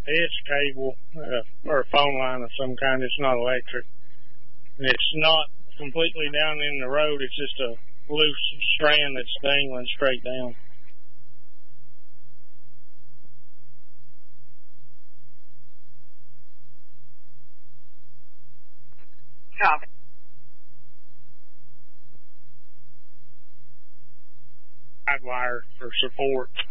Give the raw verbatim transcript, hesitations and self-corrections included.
It's cable, uh, or a phone line of some kind. It's not electric. And it's not completely down in the road. It's just a loose strand that's dangling straight down. Copy. Wire for support.